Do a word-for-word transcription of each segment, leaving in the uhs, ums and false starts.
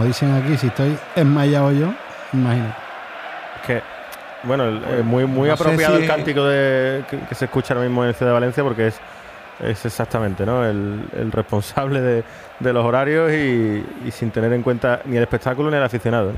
dicen aquí, si estoy enmayado yo, imagínate. Es que, bueno, es muy, muy no apropiado si... el cántico de, que, que se escucha ahora mismo en el Ciudad de Valencia, porque es, es exactamente, ¿no?, el, el responsable de, de los horarios y, y sin tener en cuenta ni el espectáculo ni el aficionado.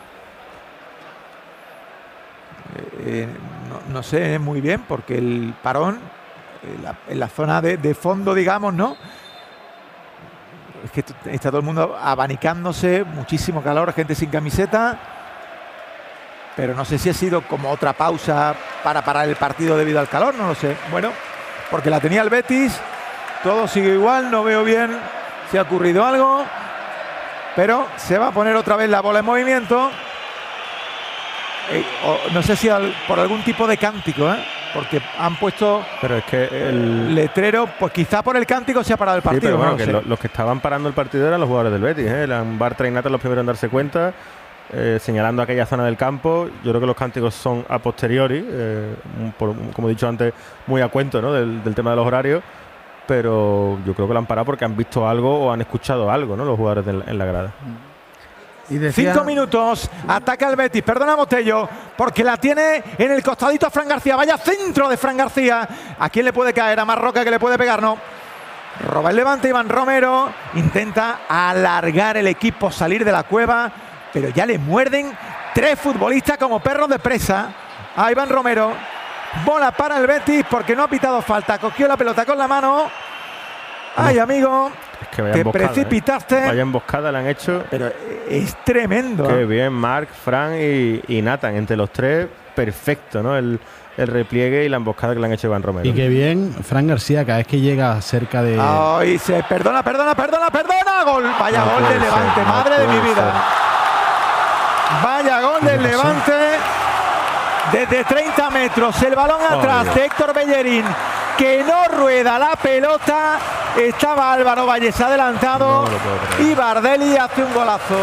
Eh, no, no sé muy bien, porque el parón en la, en la zona de, de fondo, digamos, ¿no? Es que está todo el mundo abanicándose, muchísimo calor, gente sin camiseta, pero no sé si ha sido como otra pausa para parar el partido debido al calor, no lo sé. Bueno, porque la tenía el Betis, todo sigue igual, no veo bien si ha ocurrido algo, pero se va a poner otra vez la bola en movimiento. Eh, o, no sé si al, por algún tipo de cántico, ¿eh? Porque han puesto pero es que el letrero, pues quizá por el cántico se ha parado el partido. Sí, pero bueno, no que sé. lo, los que estaban parando el partido eran los jugadores del Betis, ¿eh? Eran Bartra y Nata los primeros en darse cuenta, eh, señalando aquella zona del campo. Yo creo que los cánticos son a posteriori, eh, por, como he dicho antes, muy a cuento, ¿no?, del, del tema de los horarios, pero yo creo que lo han parado porque han visto algo o han escuchado algo, ¿no?, los jugadores de, en la grada. Y decía... Cinco minutos, ataca el Betis, perdona Motello, porque la tiene en el costadito a Fran García. Vaya centro de Fran García. ¿A quién le puede caer? A Marroca, que le puede pegar, no. Roba el levante Iván Romero, intenta alargar el equipo, salir de la cueva, pero ya le muerden tres futbolistas como perros de presa a Iván Romero. Bola para el Betis porque no ha pitado falta, cogió la pelota con la mano. Ay, amigo, es que vaya te emboscada, precipitaste. ¿eh? Vaya emboscada le han hecho. Pero es tremendo. Qué bien, Marc, Fran y, y Nathan, entre los tres, perfecto, ¿no? El, el repliegue y la emboscada que le han hecho a Iván Romero. Y qué bien, Fran García, cada vez que llega cerca de... Ay, se perdona, perdona, perdona, perdona. Gol, vaya no gol del Levante, ser, madre no de mi vida. Ser. Vaya gol del Levante. Desde treinta metros, el balón atrás oh, de Héctor Bellerín, que no rueda la pelota. Estaba Álvaro Valles adelantado no y Bardelli hace un golazo.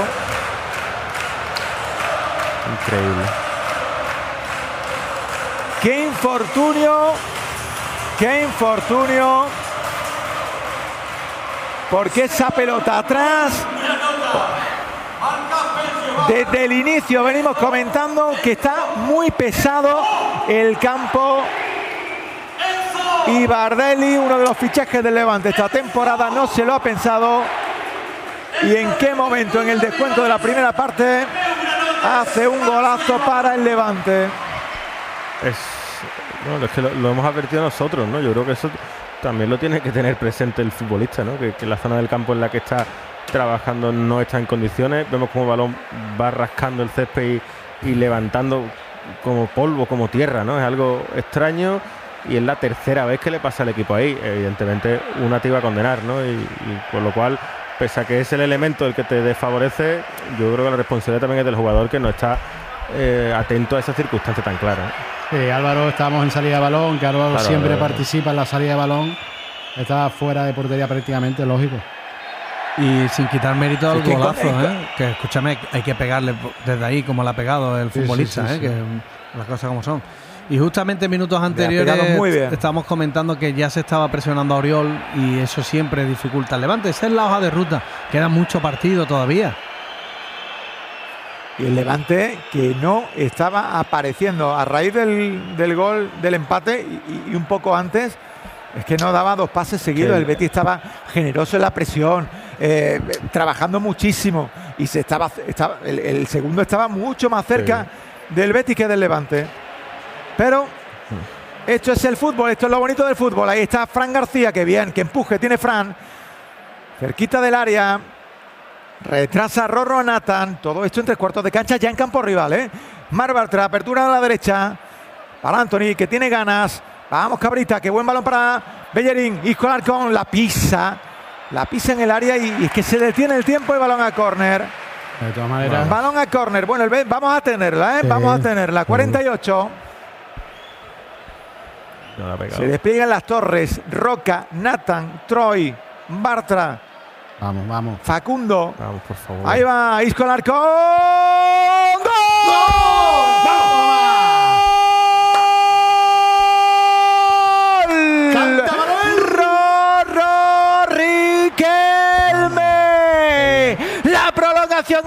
Increíble. Qué infortunio, qué infortunio. Porque esa pelota atrás, desde el inicio venimos comentando que está muy pesado el campo. Y Bardelli, uno de los fichajes del Levante esta temporada, no se lo ha pensado. Y en qué momento, en el descuento de la primera parte, hace un golazo para el Levante. Es, bueno, es que lo, lo hemos advertido nosotros, ¿no? Yo creo que eso también lo tiene que tener presente el futbolista, ¿no? Que, que la zona del campo en la que está trabajando no está en condiciones. Vemos como el balón va rascando el césped y, y levantando como polvo, como tierra, ¿no? Es algo extraño. Y es la tercera vez que le pasa al equipo ahí. Evidentemente una te iba a condenar, ¿no? Y, y por lo cual, pese a que es el elemento el que te desfavorece, yo creo que la responsabilidad también es del jugador, que no está eh, atento a esa circunstancia tan clara. Sí, Álvaro, estábamos en salida de balón, que Álvaro claro, siempre claro. participa en la salida de balón. Está fuera de portería prácticamente, lógico. Y sin quitar mérito al sí, golazo, que, ¿eh? Que escúchame, hay que pegarle desde ahí como le ha pegado el futbolista, sí, sí, sí, ¿eh? sí. Que las cosas como son. Y justamente minutos anteriores muy bien. estamos comentando que ya se estaba presionando a Oriol y eso siempre dificulta el Levante. Esa es la hoja de ruta. Queda mucho partido todavía. Y el Levante que no estaba apareciendo a raíz del, del gol del empate y, y un poco antes, es que no daba dos pases seguidos. El Betis estaba generoso en la presión, eh, trabajando muchísimo y se estaba, estaba el, el segundo estaba mucho más cerca sí. del Betis que del Levante. Pero esto es el fútbol, esto es lo bonito del fútbol. Ahí está Fran García, que bien, que empuje tiene Fran, cerquita del área. Retrasa Rorro a Nathan. Todo esto en tres cuartos de cancha, ya en campo rival, ¿eh? Marc Bartra, apertura a la derecha para Anthony, que tiene ganas. Vamos, Cabrita, qué buen balón para Bellerín. Isco Alarcón la pisa. La pisa en el área y, y es que se detiene el tiempo. El balón a córner. De todas maneras. Wow. Balón a córner. Bueno, el, vamos a tenerla, ¿eh? Sí. Vamos a tenerla. cuarenta y ocho. No la se despliegan las torres. Roca, Nathan, Troy, Bartra. Vamos, vamos. Facundo. Vamos, por favor. Ahí va Isco Alarcón.